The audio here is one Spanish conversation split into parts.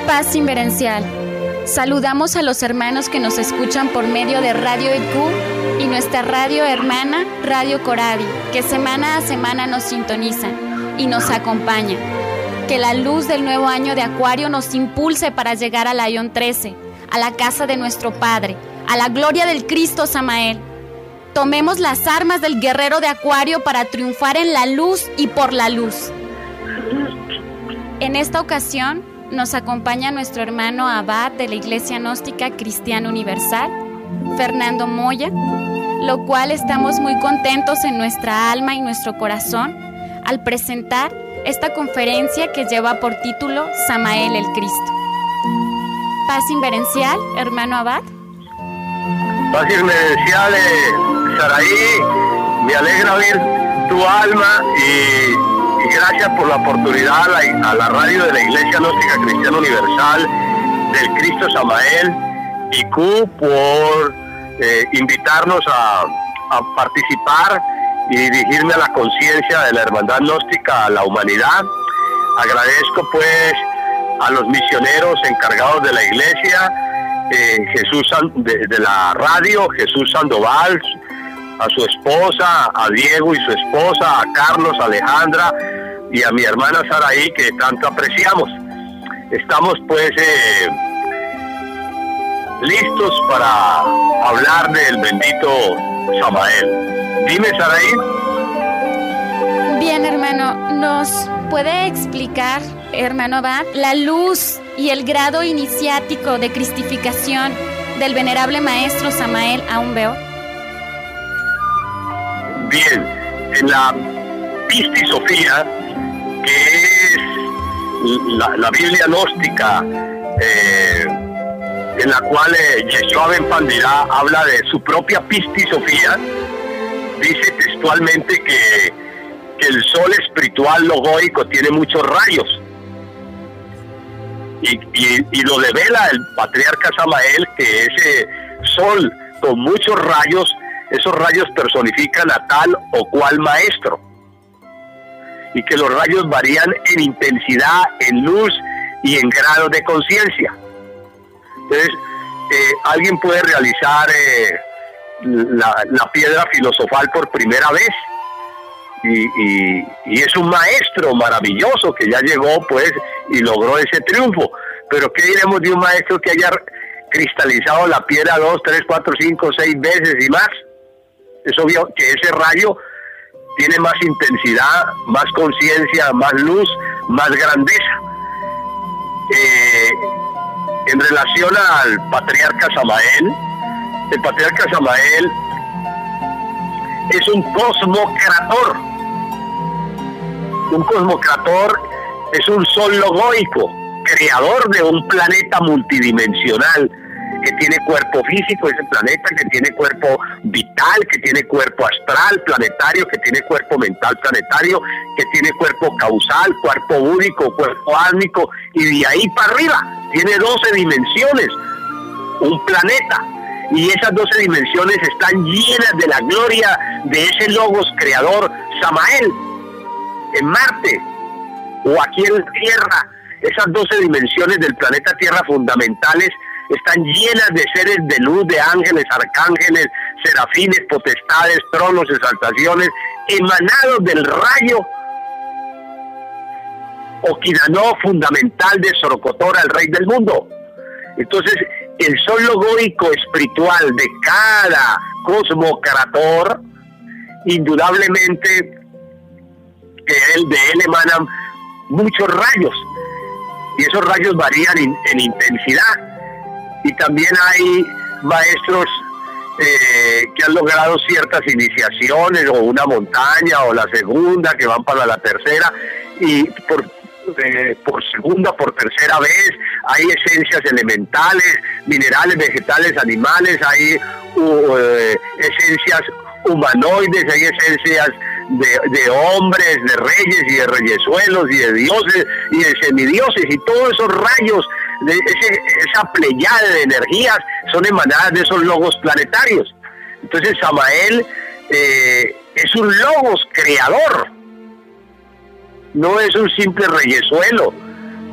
Paz Inverencial. Saludamos a los hermanos que nos escuchan por medio de Radio EQ y nuestra radio hermana Radio Corabi, que semana a semana nos sintonizan y nos acompañan. Que la luz del nuevo año de Acuario nos impulse para llegar al Ayón 13, a la casa de nuestro Padre, a la gloria del Cristo Samael. Tomemos las armas del guerrero de Acuario para triunfar en la luz y por la luz. En esta ocasión nos acompaña nuestro hermano abad de la Iglesia Gnóstica Cristiana Universal, Fernando Moya, lo cual estamos muy contentos en nuestra alma y nuestro corazón al presentar esta conferencia que lleva por título Samael el Cristo. Paz Inverencial, hermano abad. Paz Inverencial, Saraí, me alegra oír tu alma y gracias por la oportunidad a la radio de la Iglesia Gnóstica Cristiana Universal del Cristo Samael y Q por invitarnos a participar y dirigirme a la conciencia de la hermandad gnóstica a la humanidad. Agradezco pues a los misioneros encargados de la iglesia, Jesús de la radio, Jesús Sandoval, a su esposa, a Diego y su esposa, a Carlos, a Alejandra y a mi hermana Saraí, que tanto apreciamos. Estamos pues listos para hablar del bendito Samael. Dime, Saraí. Bien, hermano, ¿nos puede explicar, hermano abad, la luz y el grado iniciático de cristificación del venerable maestro Samael Aún Weor? Bien, en la Pistisofía, que es la Biblia gnóstica, en la cual Yeshua Ben Pandirá habla de su propia Pistisofía, dice textualmente que el sol espiritual logoico tiene muchos rayos, y lo devela el patriarca Samael, que ese sol con muchos rayos, esos rayos personifican a tal o cual maestro, y que los rayos varían en intensidad, en luz y en grado de conciencia. Entonces, alguien puede realizar la piedra filosofal por primera vez, y es un maestro maravilloso que ya llegó pues y logró ese triunfo. Pero ¿qué diremos de un maestro que haya cristalizado la piedra 2, 3, 4, 5, 6 veces y más? Es obvio que ese rayo tiene más intensidad, más conciencia, más luz, más grandeza. En relación al patriarca Samael, el patriarca Samael es un cosmocrator. Un cosmocrator es un sol logoico, creador de un planeta multidimensional, que tiene cuerpo físico, ese planeta, que tiene cuerpo vital, que tiene cuerpo astral planetario, que tiene cuerpo mental planetario, que tiene cuerpo causal, cuerpo único, cuerpo átmico, y de ahí para arriba tiene 12 dimensiones, un planeta, y esas 12 dimensiones están llenas de la gloria de ese logos creador Samael. En Marte o aquí en la Tierra, esas 12 dimensiones del planeta Tierra fundamentales están llenas de seres de luz, de ángeles, arcángeles, serafines, potestades, tronos, exaltaciones, emanados del rayo Oquirano fundamental de Sorocotora, el rey del mundo. Entonces, el sol logoico espiritual de cada cosmocrator, indudablemente que de él emanan muchos rayos, y esos rayos varían en intensidad. Y también hay maestros que han logrado ciertas iniciaciones, o una montaña, o la segunda, que van para la tercera, y por segunda, por tercera vez, hay esencias elementales, minerales, vegetales, animales, hay esencias humanoides, hay esencias de hombres, de reyes y de reyesuelos y de dioses y de semidioses, y todos esos rayos, esa pleyada de energías son emanadas de esos logos planetarios. Entonces Samael es un logos creador, no es un simple reyesuelo,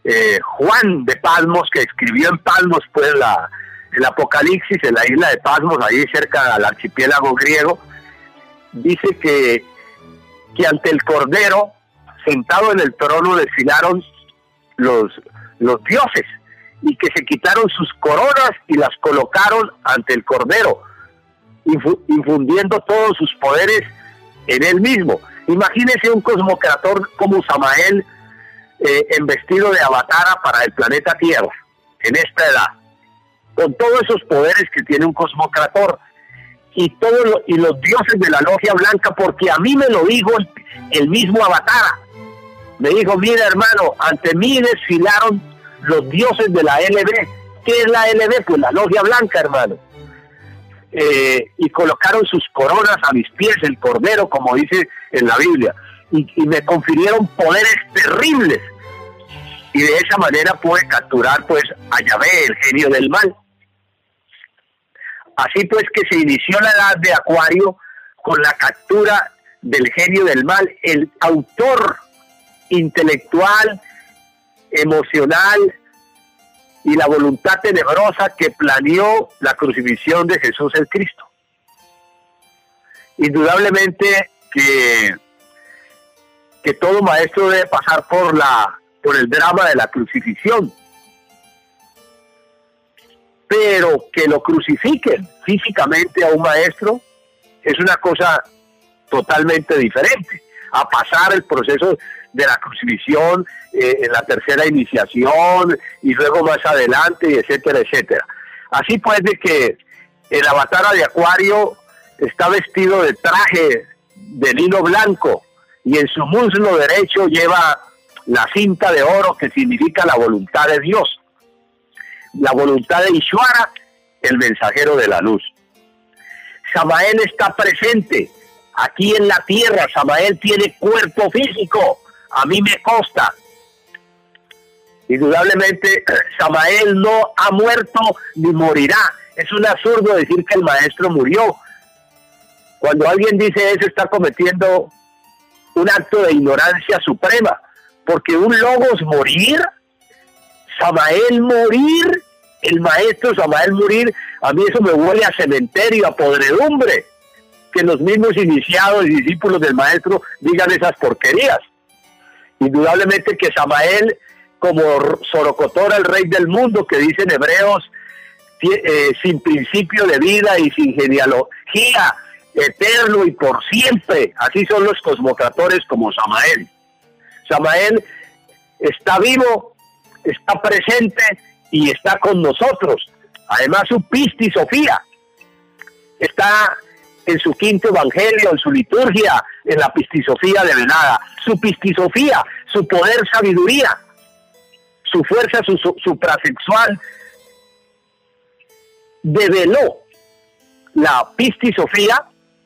Juan de Patmos, que escribió en Patmos pues el Apocalipsis, en la isla de Patmos, ahí cerca del archipiélago griego, dice que ante el Cordero, sentado en el trono, desfilaron los dioses, y que se quitaron sus coronas y las colocaron ante el Cordero, infundiendo todos sus poderes en él mismo. Imagínese un cosmocrator como Samael, en vestido de avatara para el planeta Tierra, en esta edad, con todos esos poderes que tiene un cosmocrator, y los dioses de la Logia Blanca, porque a mí me lo dijo el mismo avatara. Me dijo: mira, hermano, ante mí desfilaron los dioses de la LB. ¿Qué es la LB? Pues la Logia Blanca, hermano. Y colocaron sus coronas a mis pies, el Cordero, como dice en la Biblia, y me confirieron poderes terribles, y de esa manera pude capturar pues a Yahvé, el genio del mal. Así pues que se inició la edad de Acuario con la captura del genio del mal, el autor intelectual, emocional y la voluntad tenebrosa que planeó la crucifixión de Jesús el Cristo. Indudablemente que todo maestro debe pasar por el drama de la crucifixión, pero que lo crucifiquen físicamente a un maestro es una cosa totalmente diferente a pasar el proceso de la crucifixión en la tercera iniciación y luego más adelante, y etcétera, etcétera. Así pues, de que el avatara de Acuario está vestido de traje de lino blanco y en su muslo derecho lleva la cinta de oro, que significa la voluntad de Dios, la voluntad de Ishvara, el mensajero de la luz. Samael está presente aquí en la tierra. Samael tiene cuerpo físico, a mí me consta. Indudablemente Samael no ha muerto ni morirá. Es un absurdo decir que el maestro murió. Cuando alguien dice eso, está cometiendo un acto de ignorancia suprema, porque un logos morir, Samael morir, el maestro Samael morir, a mí eso me huele a cementerio, a podredumbre, que los mismos iniciados y discípulos del maestro digan esas porquerías. Indudablemente que Samael, como Sorocotor, el rey del mundo, que dice en Hebreos, sin principio de vida y sin genealogía, eterno y por siempre. Así son los cosmocratores como Samael. Samael está vivo, está presente y está con nosotros. Además, su Pistis Sofía está en su quinto evangelio, en su liturgia, en la Pistisofía de Venada. Su Pistisofía, su poder, sabiduría, su fuerza suprasexual, develó la Pistisofía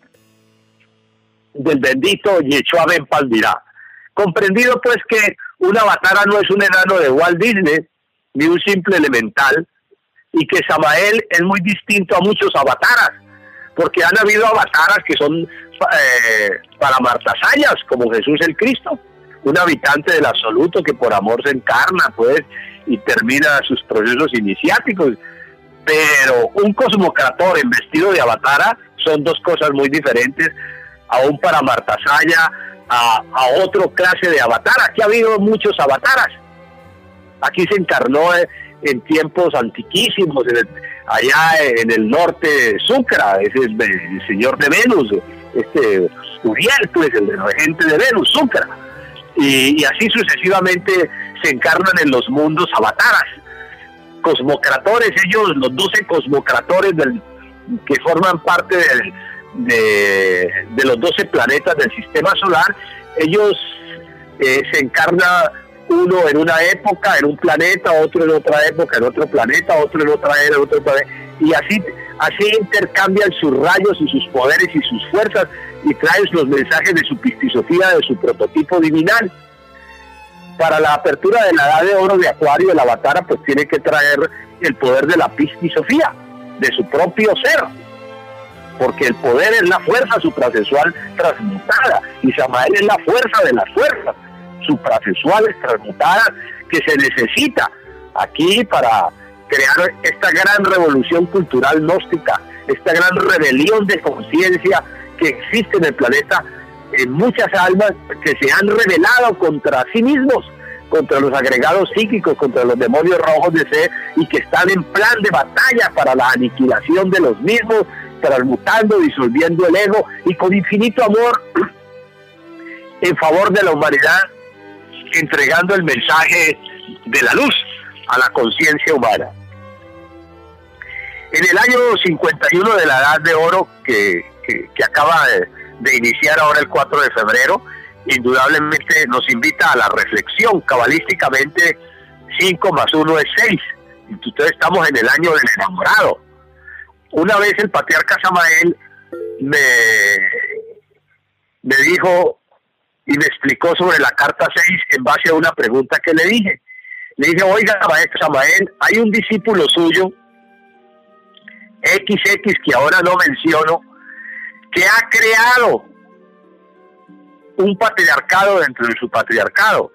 del bendito Yeshua Ben Palmirá. Comprendido pues que un avatara no es un enano de Walt Disney, ni un simple elemental, y que Samael es muy distinto a muchos avataras, porque han habido avataras que son para martasayas, como Jesús el Cristo, un habitante del absoluto que por amor se encarna, pues, y termina sus procesos iniciáticos. Pero un cosmocrator en vestido de avatara son dos cosas muy diferentes a un para martasaya, a otro clase de avatar. Aquí ha habido muchos avataras. Aquí se encarnó en tiempos antiquísimos, allá en el norte de Sucra, es el señor de Venus, Uriel, pues, el regente de Venus, Sucra. Y así sucesivamente se encarnan en los mundos avataras. Cosmocratores, ellos, los 12 cosmocratores que forman parte de los 12 planetas del sistema solar, ellos se encarna uno en una época, en un planeta, otro en otra época, en otro planeta, otro en otra era, en otro planeta, y así intercambian sus rayos y sus poderes y sus fuerzas, y traen los mensajes de su Pistisofía, de su prototipo divinal. Para la apertura de la edad de oro de Acuario, el avatara pues tiene que traer el poder de la Pistisofía, de su propio ser, porque el poder es la fuerza suprasexual transmutada, y Samael es la fuerza de las fuerzas, suprasexuales transmutadas que se necesita aquí para crear esta gran revolución cultural gnóstica, esta gran rebelión de conciencia que existe en el planeta, en muchas almas que se han rebelado contra sí mismos, contra los agregados psíquicos, contra los demonios rojos de ser, y que están en plan de batalla para la aniquilación de los mismos, transmutando, disolviendo el ego y con infinito amor en favor de la humanidad, entregando el mensaje de la luz a la conciencia humana. En el año 51 de la Edad de Oro, que acaba de iniciar ahora el 4 de febrero, indudablemente nos invita a la reflexión. Cabalísticamente 5 más 1 es 6. Entonces estamos en el año del enamorado. Una vez el patriarca Samael me dijo y me explicó sobre la carta 6 en base a una pregunta que le dije. Le dije, oiga, maestro Samael, hay un discípulo suyo, XX, que ahora no menciono, que ha creado un patriarcado dentro de su patriarcado,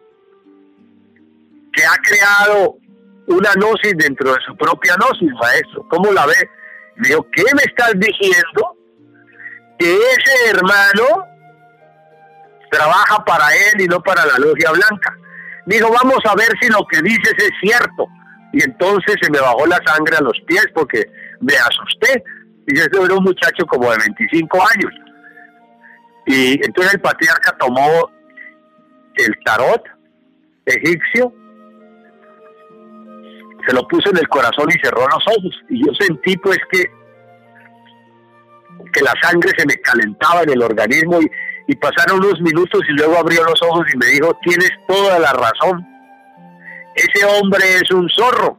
que ha creado una gnosis dentro de su propia gnosis, maestro. ¿Cómo la ve? Le digo, ¿qué me estás diciendo? Que ese hermano trabaja para él y no para la logia blanca. Dijo, vamos a ver si lo que dices es cierto. Y entonces se me bajó la sangre a los pies porque me asusté. Dice, este era un muchacho como de 25 años. Y entonces el patriarca tomó el tarot egipcio, se lo puso en el corazón y cerró los ojos. Y yo sentí pues que la sangre se me calentaba en el organismo y pasaron unos minutos y luego abrió los ojos y me dijo, tienes toda la razón. Ese hombre es un zorro.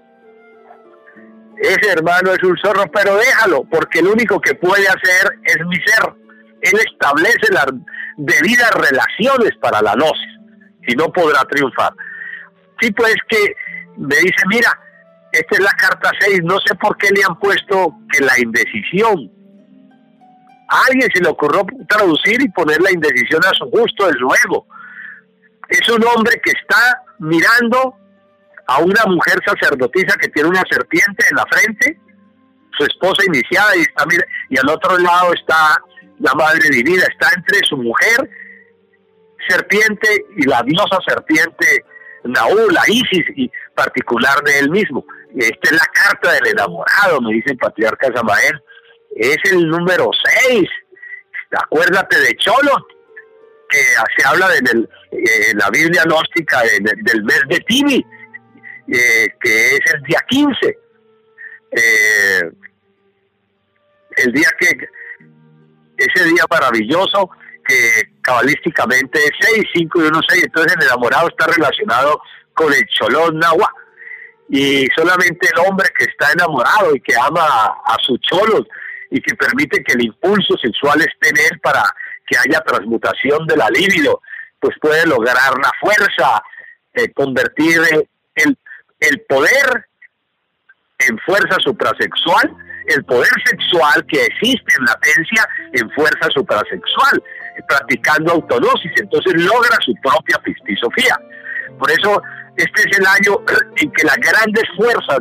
Ese hermano es un zorro, pero déjalo, porque el único que puede hacer es mi ser. Él establece las debidas relaciones para la gnosis, si no podrá triunfar. Sí, pues que me dice, mira, esta es la carta 6, no sé por qué le han puesto que la indecisión. A alguien se le ocurrió traducir y poner la indecisión a su gusto, de su ego. Es un hombre que está mirando a una mujer sacerdotisa que tiene una serpiente en la frente, su esposa iniciada, y al otro lado está la Madre Divina, está entre su mujer serpiente y la diosa serpiente Naú, la Isis, y particular de él mismo. Esta es la carta del enamorado, me dice el patriarca Samael, es el número 6. Acuérdate de Cholo, que se habla en la Biblia gnóstica del mes de Tibi, que es el día 15, el día ese día maravilloso que cabalísticamente es 6, 5 y 1, 6. Entonces el enamorado está relacionado con el Cholón Nahua, y solamente el hombre que está enamorado y que ama a su Cholón y que permite que el impulso sexual esté en él para que haya transmutación de la libido, pues puede lograr la fuerza, convertir el poder en fuerza suprasexual, el poder sexual que existe en latencia en fuerza suprasexual, practicando autognosis. Entonces logra su propia pistisofía. Por eso este es el año en que las grandes fuerzas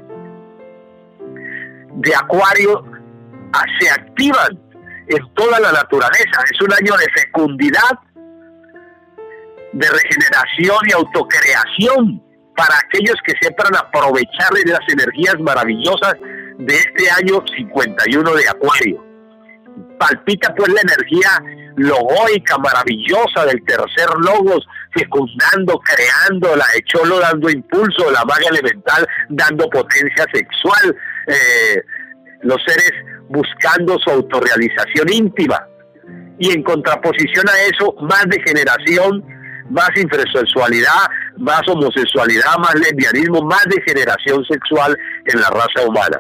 de Acuario se activan en toda la naturaleza. Es un año de fecundidad, de regeneración y autocreación para aquellos que sepan aprovechar de las energías maravillosas de este año 51 de Acuario. Palpita pues la energía logoica, maravillosa del tercer logos, fecundando, creando, la de Cholo dando impulso, la maga elemental dando potencia sexual, los seres buscando su autorrealización íntima, y en contraposición a eso, más degeneración, más infrasexualidad, más homosexualidad, más lesbianismo, más degeneración sexual en la raza humana.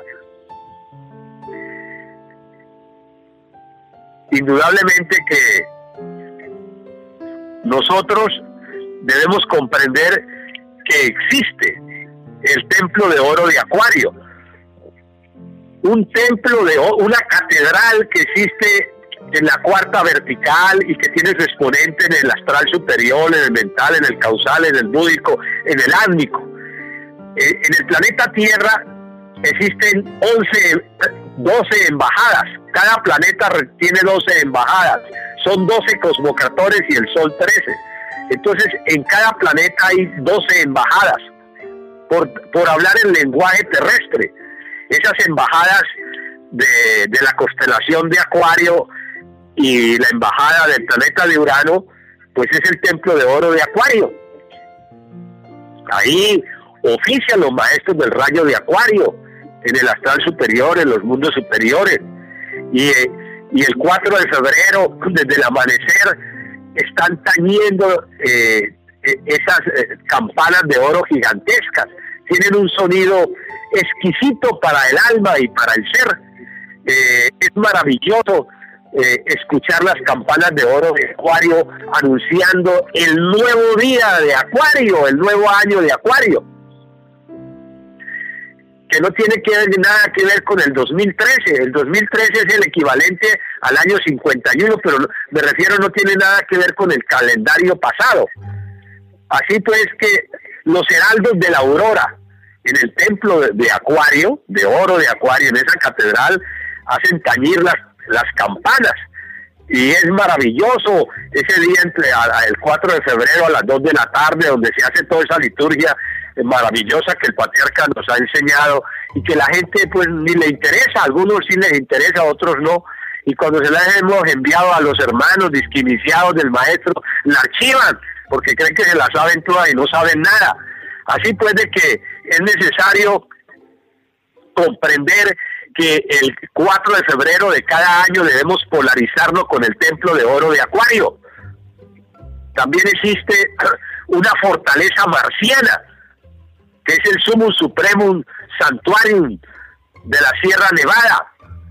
Indudablemente que nosotros debemos comprender que existe el templo de oro de Acuario, un templo de oro, una catedral que existe en la cuarta vertical y que tiene su exponente en el astral superior, en el mental, en el causal, en el búdico, en el átmico. En el planeta Tierra existen 12 embajadas. Cada planeta tiene 12 embajadas. Son 12 cosmocratores y el Sol 13. Entonces, en cada planeta hay 12 embajadas, por hablar el lenguaje terrestre. Esas embajadas de la constelación de Acuario y la embajada del planeta de Urano, pues es el templo de oro de Acuario. Ahí ofician los maestros del rayo de Acuario, en el astral superior, en los mundos superiores. Y el 4 de febrero, desde el amanecer, están tañendo esas campanas de oro gigantescas. Tienen un sonido exquisito para el alma y para el ser. Es maravilloso escuchar las campanas de oro de Acuario anunciando el nuevo día de Acuario, el nuevo año de Acuario, que no tiene nada que ver con el 2013. El 2013 es el equivalente al año 51, pero me refiero, no tiene nada que ver con el calendario pasado. Así pues que los heraldos de la aurora en el templo de Acuario, de oro de Acuario, en esa catedral, hacen tañir las campanas. Y es maravilloso ese día entre el 4 de febrero a las 2 de la tarde, donde se hace toda esa liturgia maravillosa que el patriarca nos ha enseñado y que la gente pues ni le interesa. A algunos sí les interesa, a otros no. Y cuando se las hemos enviado a los hermanos disquiniciados del maestro, la archivan porque creen que se la saben todas y no saben nada. Así pues de que es necesario comprender que el 4 de febrero de cada año debemos polarizarnos con el templo de oro de Acuario. También existe una fortaleza marciana, que es el Sumum Supremum Sanctuarium de la Sierra Nevada.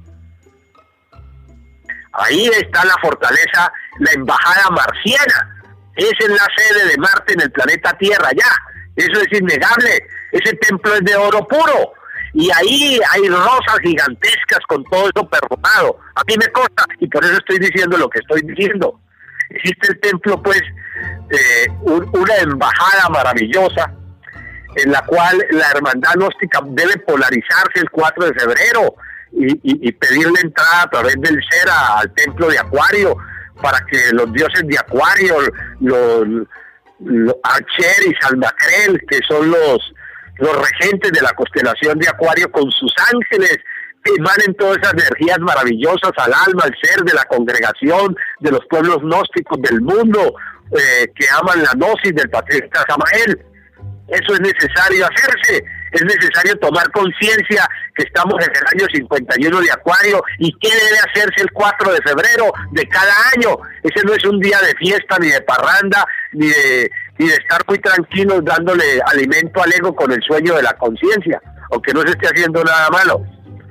Ahí está la fortaleza, la embajada marciana. Esa es la sede de Marte en el planeta Tierra ya. Eso es innegable. Ese templo es de oro puro. Y ahí hay rosas gigantescas con todo eso perfumado. A mí me consta, y por eso estoy diciendo lo que estoy diciendo. Existe el templo, pues, una embajada maravillosa, en la cual la hermandad gnóstica debe polarizarse el 4 de febrero y pedirle entrada a través del ser al templo de Acuario, para que los dioses de Acuario, los Archer y Salmacrel, que son los regentes de la constelación de Acuario, con sus ángeles, emanen todas esas energías maravillosas al alma, al ser de la congregación, de los pueblos gnósticos del mundo, que aman la gnosis del patriarca Samael. Eso es necesario hacerse, es necesario tomar conciencia que estamos en el año 51 de Acuario y qué debe hacerse el 4 de febrero de cada año. Ese no es un día de fiesta, ni de parranda, ni de estar muy tranquilos dándole alimento al ego con el sueño de la conciencia, aunque no se esté haciendo nada malo.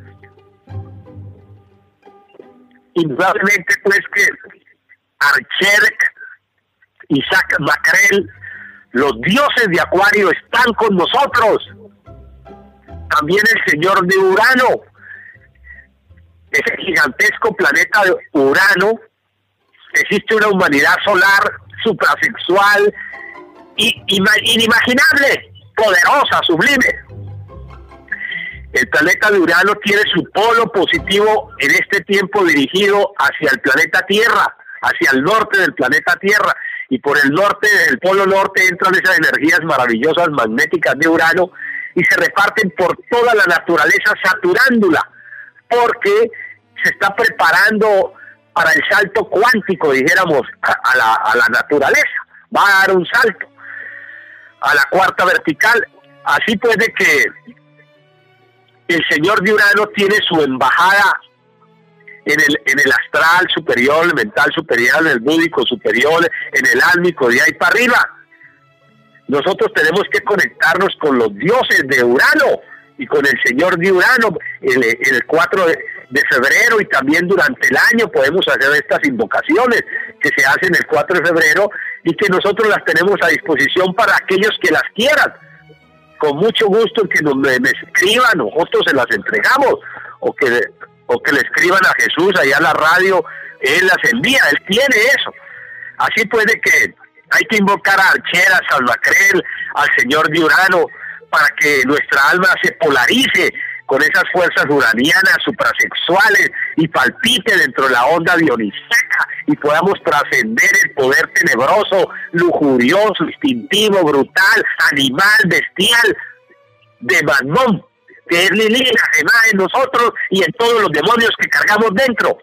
Indudablemente pues que Archer y Salmacrel, los dioses de Acuario, están con nosotros. También el señor de Urano, ese gigantesco planeta de Urano. Existe una humanidad solar suprasexual inimaginable, poderosa, sublime. El planeta de Urano tiene su polo positivo en este tiempo dirigido hacia el planeta Tierra, hacia el norte del planeta Tierra, y por el norte, el polo norte, entran esas energías maravillosas magnéticas de Urano y se reparten por toda la naturaleza saturándola, porque se está preparando para el salto cuántico, dijéramos, a la naturaleza. Va a dar un salto a la cuarta vertical. Así pues de que el señor de Urano tiene su embajada en el astral superior, el mental superior, en el búdico superior, en el álmico, de ahí para arriba. Nosotros tenemos que conectarnos con los dioses de Urano y con el señor de Urano el 4 de febrero, y también durante el año podemos hacer estas invocaciones que se hacen el 4 de febrero y que nosotros las tenemos a disposición para aquellos que las quieran. Con mucho gusto que me escriban, nosotros se las entregamos, o que le escriban a Jesús allá a la radio Él las envía, Él tiene eso. Así puede que hay que invocar a Archer, a Salvacrel, al señor de Urano, para que nuestra alma se polarice con esas fuerzas uranianas, suprasexuales, y palpite dentro de la onda dionisíaca, y podamos trascender el poder tenebroso, lujurioso, instintivo, brutal, animal, bestial, de Mammón, que es Lilith, la Gemá en nosotros y en todos los demonios que cargamos dentro.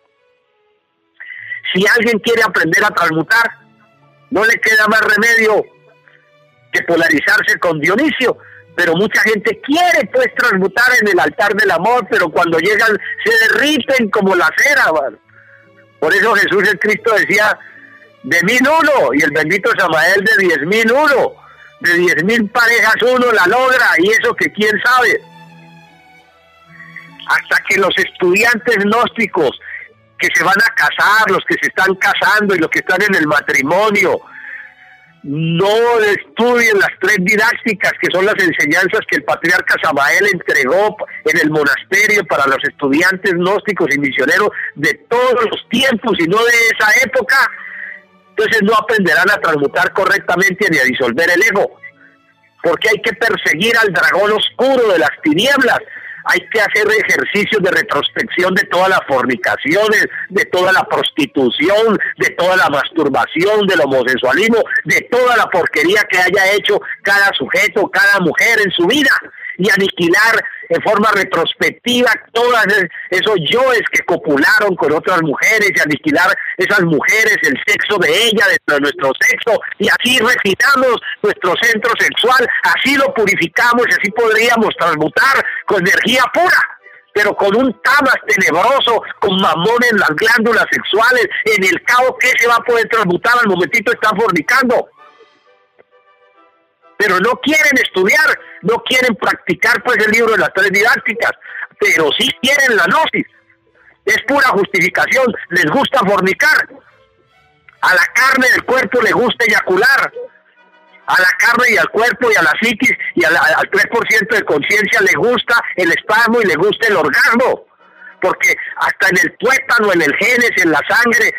Si alguien quiere aprender a transmutar, no le queda más remedio que polarizarse con Dionisio, pero mucha gente quiere pues transmutar en el altar del amor, pero cuando llegan se derriten como la cera, ¿vale? Por eso Jesús el Cristo decía, de 1000 y el bendito Samael de 10.000 de 10.000 parejas uno la logra, y eso que quién sabe. Hasta que los estudiantes gnósticos que se van a casar, los que se están casando y los que están en el matrimonio, no estudien las 3 didácticas, que son las enseñanzas que el patriarca Samael entregó en el monasterio para los estudiantes gnósticos y misioneros de todos los tiempos y no de esa época, entonces no aprenderán a transmutar correctamente ni a disolver el ego, porque hay que perseguir al dragón oscuro de las tinieblas. Hay que hacer ejercicios de retrospección de todas las fornicaciones, de toda la prostitución, de toda la masturbación, del homosexualismo, de toda la porquería que haya hecho cada sujeto, cada mujer en su vida, y aniquilar en forma retrospectiva todos esos yoes que copularon con otras mujeres, y aniquilar esas mujeres, el sexo de ella, de nuestro sexo, y así refinamos nuestro centro sexual, así lo purificamos, y así podríamos transmutar con energía pura, pero con un tamas tenebroso, con Mamón en las glándulas sexuales, en el caos que se va a poder transmutar al momentito están fornicando. Pero no quieren estudiar, no quieren practicar pues el libro de las 3 didácticas, pero sí quieren la gnosis. Es pura justificación, les gusta fornicar. A la carne del cuerpo le gusta eyacular. A la carne y al cuerpo y a la psiquis y al 3% de conciencia le gusta el espasmo y le gusta el orgasmo. Porque hasta en el tuétano, en el genes, en la sangre,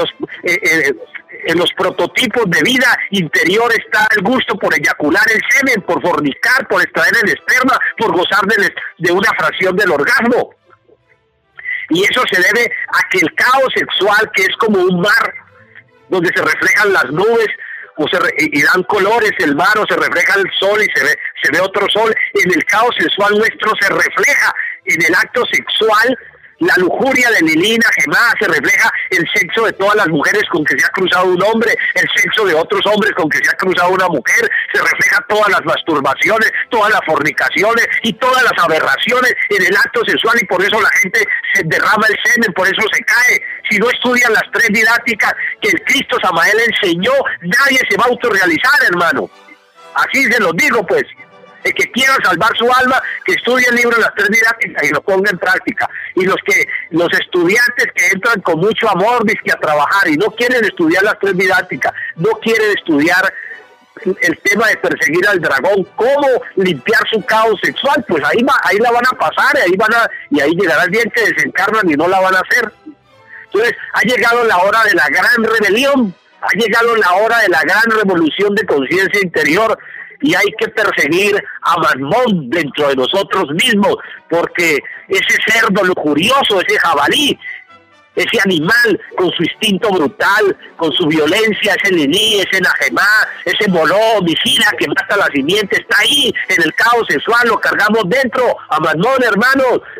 en los prototipos de vida interior está el gusto por eyacular el semen, por fornicar, por extraer el esperma, por gozar de una fracción del orgasmo. Y eso se debe a que el caos sexual, que es como un mar, donde se reflejan las nubes, y dan colores el mar, o se refleja el sol y se ve otro sol, en el caos sexual nuestro se refleja en el acto sexual la lujuria de Lilina, Gemá, se refleja el sexo de todas las mujeres con que se ha cruzado un hombre, el sexo de otros hombres con que se ha cruzado una mujer, se refleja todas las masturbaciones, todas las fornicaciones y todas las aberraciones en el acto sexual, y por eso la gente se derrama el semen, por eso se cae. Si no estudian las 3 didácticas que el Cristo Samael enseñó, nadie se va a autorrealizar, hermano. Así se los digo, pues. El que quiera salvar su alma, que estudie el libro de las 3 didácticas y lo ponga en práctica. Y los estudiantes que entran con mucho amor, dizque a trabajar, y no quieren estudiar las 3 didácticas, no quieren estudiar el tema de perseguir al dragón, cómo limpiar su caos sexual, pues ahí la van a pasar, y ahí llegará el día que desencarnan y no la van a hacer. Entonces, ha llegado la hora de la gran rebelión, ha llegado la hora de la gran revolución de conciencia interior, y hay que perseguir a Mammón dentro de nosotros mismos, porque ese cerdo lujurioso, ese jabalí, ese animal con su instinto brutal, con su violencia, ese Lilí, ese Najemá, ese moló homicida que mata la simiente, está ahí en el caos sexual, lo cargamos dentro, a Mammón, hermanos.